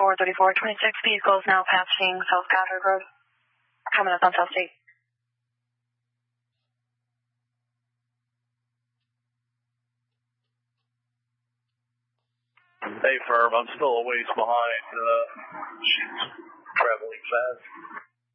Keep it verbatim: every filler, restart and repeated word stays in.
four thirty-four twenty-six vehicles now passing South Goddard Road. Coming up on South State. Hey, firm, I'm still a ways behind. Uh, she's traveling fast.